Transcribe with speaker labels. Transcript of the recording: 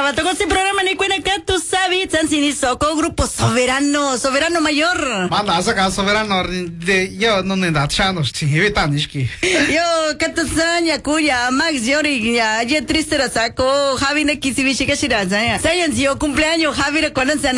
Speaker 1: va, tocó este programa ni cuenta que tú sabes, tan sin soco grupo soberano mayor.
Speaker 2: Manda saca soberano de yo no ne da chano, chive tanishki.
Speaker 1: Yo, Katasaña, Cuya, Max Yori, ya triste la saco, Javi ne kisibishi que shiraza, Sayan, yo cumpleaños, Javi, recuerdan